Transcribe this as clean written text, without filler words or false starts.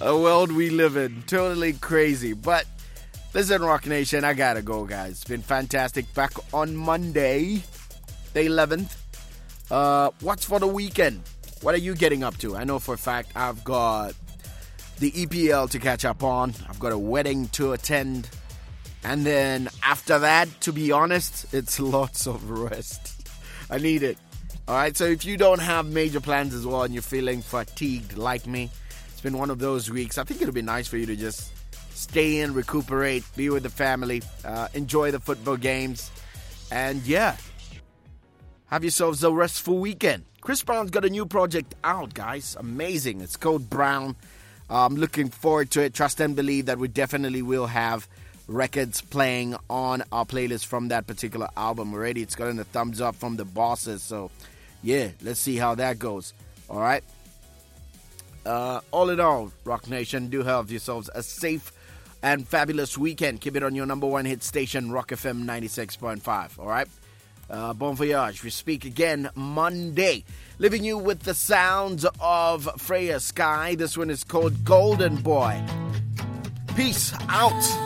A world we live in. Totally crazy. But listen, Rock Nation, I gotta go, guys. It's been fantastic. Back on Monday, the 11th. What's for the weekend? What are you getting up to? I know for a fact I've got the EPL to catch up on. I've got a wedding to attend. And then after that, to be honest, it's lots of rest. I need it. Alright, so if you don't have major plans as well and you're feeling fatigued like me, it's been one of those weeks. I think it'll be nice for you to just stay in, recuperate, be with the family, enjoy the football games, and yeah, have yourselves a restful weekend. Chris Brown's got a new project out, guys. Amazing. It's called Brown. I'm looking forward to it. Trust and believe that we definitely will have records playing on our playlist from that particular album already. It's gotten a thumbs up from the bosses, so yeah, let's see how that goes. All right. All in all, Rock Nation, do have yourselves a safe and fabulous weekend. Keep it on your number one hit station, Rock FM 96.5. All right. Bon voyage. We speak again Monday. Leaving you with the sounds of Freya Sky. This one is called Golden Boy. Peace out.